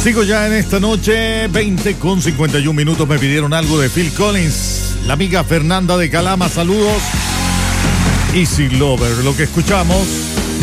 Sigo ya en esta noche, 20:51. Me pidieron algo de Phil Collins. La amiga Fernanda de Calama, saludos. Easy Lover, lo que escuchamos